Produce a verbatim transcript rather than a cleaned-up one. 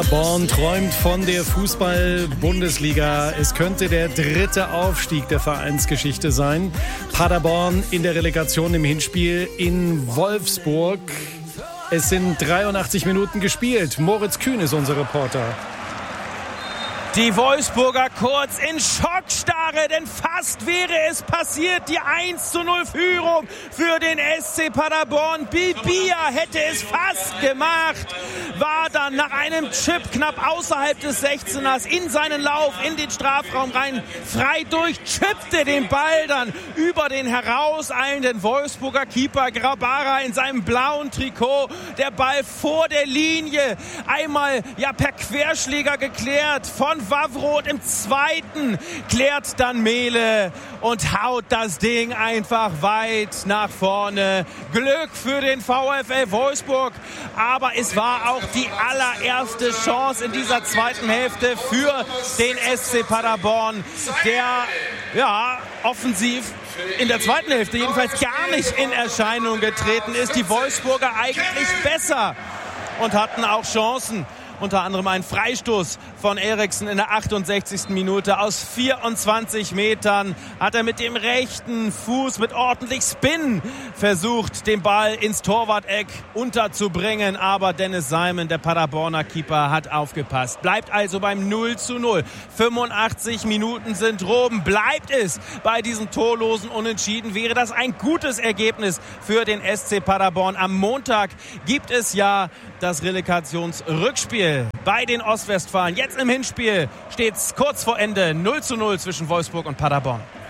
Born träumt von der Fußball-Bundesliga. Es könnte der dritte Aufstieg der Vereinsgeschichte sein. Paderborn in der Relegation im Hinspiel in Wolfsburg. Es sind dreiundachtzig Minuten gespielt. Moritz Kühn ist unser Reporter. Die Wolfsburger kurz in Schockstarre, denn fast wäre es passiert. Die eins zu null Führung für den S C Paderborn. Bibia hätte es fast gemacht, war dann nach einem Chip knapp außerhalb des sechzehners in seinen Lauf in den Strafraum rein, frei durch, chippte den Ball dann über den herauseilenden Wolfsburger Keeper Grabara in seinem blauen Trikot. Der Ball vor der Linie, einmal ja per Querschläger geklärt von Wawroth, im zweiten klärt dann Mehle und haut das Ding einfach weit nach vorne. Glück für den VfL Wolfsburg, aber es war auch die allererste Chance in dieser zweiten Hälfte für den S C Paderborn, der ja offensiv in der zweiten Hälfte jedenfalls gar nicht in Erscheinung getreten ist. Die Wolfsburger eigentlich besser und hatten auch Chancen. Unter anderem ein Freistoß von Eriksen in der achtundsechzigsten Minute. Aus vierundzwanzig Metern hat er mit dem rechten Fuß mit ordentlich Spin versucht, den Ball ins Torwart-Eck unterzubringen. Aber Dennis Simon, der Paderborner Keeper, hat aufgepasst. Bleibt also beim null zu null. fünfundachtzig Minuten sind rum. Bleibt es bei diesem torlosen Unentschieden, wäre das ein gutes Ergebnis für den S C Paderborn. Am Montag gibt es ja das Relegationsrückspiel bei den Ostwestfalen. Jetzt im Hinspiel steht es kurz vor Ende null zu null zwischen Wolfsburg und Paderborn.